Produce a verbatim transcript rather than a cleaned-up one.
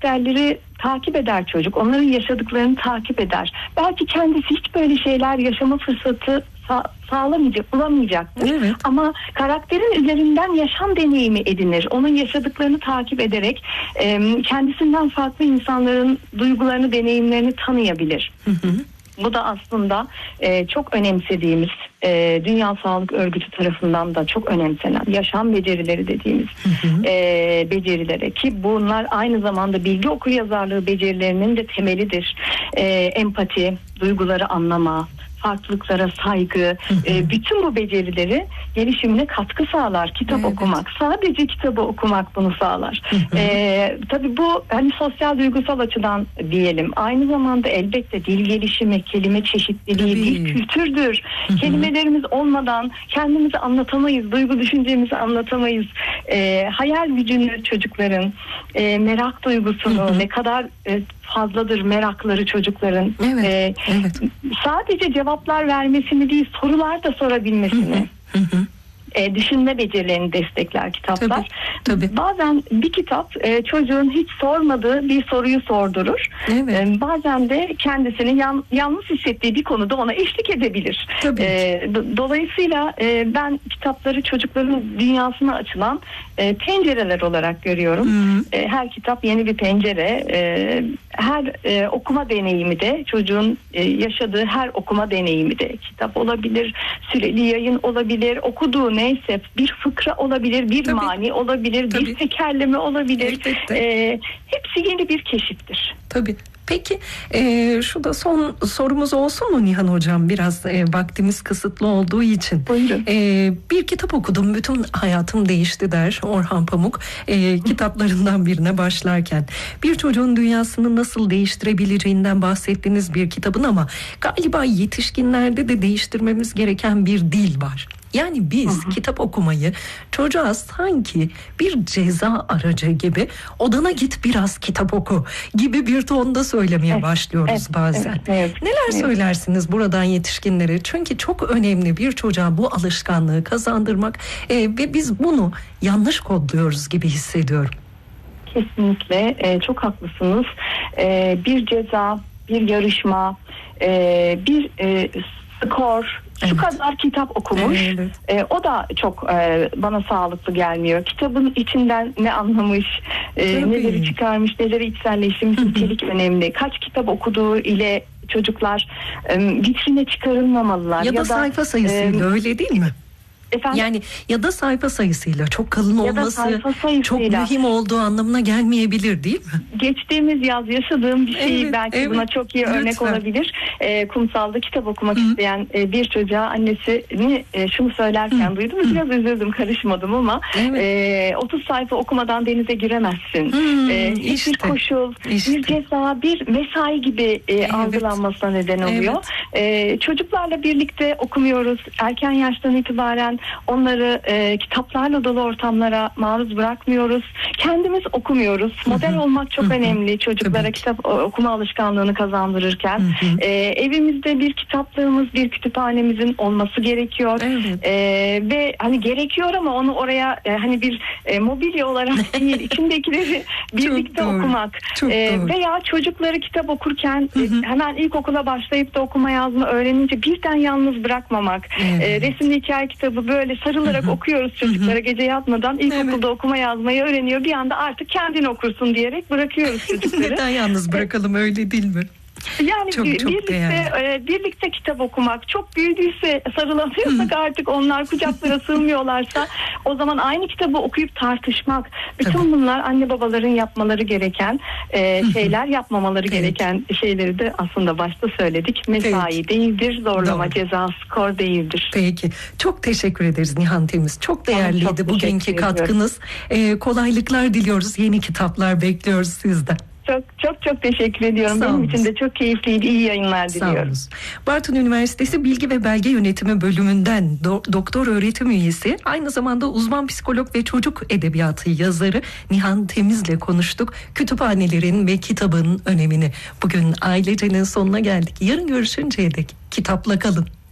karakterleri takip eder çocuk. Onların yaşadıklarını takip eder. Belki kendisi hiç böyle şeyler yaşama fırsatı sa- sağlamayacak, bulamayacaktır. Evet. Ama karakterin üzerinden yaşam deneyimi edinir. Onun yaşadıklarını takip ederek e, kendisinden farklı insanların duygularını, deneyimlerini tanıyabilir. Hı hı. Bu da aslında e, çok önemsediğimiz, e, Dünya Sağlık Örgütü tarafından da çok önemsenen yaşam becerileri dediğimiz hı hı. E, becerilere, ki bunlar aynı zamanda bilgi okuryazarlığı becerilerinin de temelidir. E, empati, duyguları anlama, farklılıklara saygı, hı hı. E, bütün bu becerileri gelişimine katkı sağlar. Kitap evet. okumak, sadece kitabı okumak bunu sağlar. Hı hı. E, tabii bu hani sosyal duygusal açıdan diyelim. Aynı zamanda elbette dil gelişimi, kelime çeşitliliği, tabii. dil kültürdür. Hı hı. Kelimelerimiz olmadan kendimizi anlatamayız, duygu düşüncemizi anlatamayız. E, hayal gücünü çocukların, e, merak duygusunu, hı hı. ne kadar e, fazladır merakları çocukların. Evet, e, evet. Sadece cevaplar vermesini değil, sorular da sorabilmesini. Hı hı. E, düşünme becerilerini destekler kitaplar. Tabii, tabii. Bazen bir kitap e, çocuğun hiç sormadığı bir soruyu sordurur. Evet. E, bazen de kendisini yan, yalnız hissettiği bir konuda ona eşlik edebilir. E, do, dolayısıyla e, ben kitapları çocukların dünyasına açılan e, pencereler olarak görüyorum. E, her kitap yeni bir pencere. E, her e, okuma deneyimi de çocuğun e, yaşadığı her okuma deneyimi de kitap olabilir, süreli yayın olabilir, okuduğu neyse bir fıkra olabilir, bir Tabii. mani olabilir, Tabii. bir tekerleme olabilir. E, hepsi yeni bir keşiftir. Tabii. Peki e, şu da son sorumuz olsun mu Nihan Hocam? Biraz e, vaktimiz kısıtlı olduğu için. E, bir kitap okudum, bütün hayatım değişti der Orhan Pamuk. E, kitaplarından birine başlarken. Bir çocuğun dünyasını nasıl değiştirebileceğinden bahsettiğiniz bir kitabın ama galiba yetişkinlerde de değiştirmemiz gereken bir dil var. Yani biz hı hı. kitap okumayı çocuğa sanki bir ceza aracı gibi, odana git biraz kitap oku gibi bir tonda söylemeye evet, başlıyoruz evet, bazen. Evet, evet, Neler evet. söylersiniz buradan yetişkinlere? Çünkü çok önemli bir çocuğa bu alışkanlığı kazandırmak e, ve biz bunu yanlış kodluyoruz gibi hissediyorum. Kesinlikle e, çok haklısınız. E, bir ceza, bir yarışma, e, bir e, skor, şu evet. kadar kitap okumuş. Evet. E, o da çok e, bana sağlıklı gelmiyor. Kitabın içinden ne anlamış, e, neleri çıkarmış, neleri içselleştirmiş, nitelik önemli. Kaç kitap okuduğu ile çocuklar e, vitrine çıkarılmamalılar. Ya, ya da, da sayfa sayısıyla e, öyle değil mi? Efendim? Yani ya da sayfa sayısıyla çok kalın ya olması çok mühim olduğu anlamına gelmeyebilir değil mi? Geçtiğimiz yaz yaşadığım bir şey evet, belki evet. buna çok iyi Lütfen. örnek olabilir. E, kumsalda kitap okumak Hı. isteyen e, bir çocuğa annesini e, şunu söylerken Hı. duydum. Biraz üzüldüm, karışmadım ama evet. e, otuz sayfa okumadan denize giremezsin. E, işte, bir koşul, işte. bir ceza, bir mesai gibi e, evet. algılanmasına neden oluyor. Evet. E, çocuklarla birlikte okumuyoruz. Erken yaştan itibaren onları e, kitaplarla dolu ortamlara maruz bırakmıyoruz. Kendimiz okumuyoruz. Model hı hı. olmak çok hı hı. önemli. Çocuklara Tabii kitap okuma alışkanlığını kazandırırken. Hı hı. E, evimizde bir kitaplığımız, bir kütüphanemizin olması gerekiyor. Evet. E, ve hani gerekiyor ama onu oraya e, hani bir e, mobilya olarak değil, içindekileri birlikte çok okumak. Çok e, veya çocukları kitap okurken hı hı. E, hemen ilkokula başlayıp da okuma yazma öğrenince birden yalnız bırakmamak. Evet. E, resimli hikaye kitabı böyle sarılarak hı hı. okuyoruz çocuklara hı hı. gece yatmadan. İlkokulda evet. okuma yazmayı öğreniyor. Bir anda artık kendin okursun diyerek bırakıyoruz çocukları. Neden yalnız bırakalım, öyle değil mi? Yani çok, bir, çok birlikte e, birlikte kitap okumak, çok büyüdüyse sarılamıyorsak Hı. artık onlar kucaklara sığmıyorlarsa o zaman aynı kitabı okuyup tartışmak. Bütün Tabii. bunlar anne babaların yapmaları gereken e, şeyler, yapmamaları Peki. gereken şeyleri de aslında başta söyledik. Mesai Peki. değildir, zorlama, Doğru. ceza, skor değildir. Peki. Çok teşekkür ederiz Nihan Temiz. Çok değerliydi çok bugünkü katkınız. E, kolaylıklar diliyoruz. Yeni kitaplar bekliyoruz sizden. Çok çok çok teşekkür ediyorum. Sağ Benim olun. için de çok keyifliydi. İyi yayınlar diliyorum. Bartın Üniversitesi Bilgi ve Belge Yönetimi bölümünden do- doktor öğretim üyesi, aynı zamanda uzman psikolog ve çocuk edebiyatı yazarı Nihan Temiz'le konuştuk. Kütüphanelerin ve kitabın önemini. Bugün ailecenin sonuna geldik. Yarın görüşünceye dek kitapla kalın.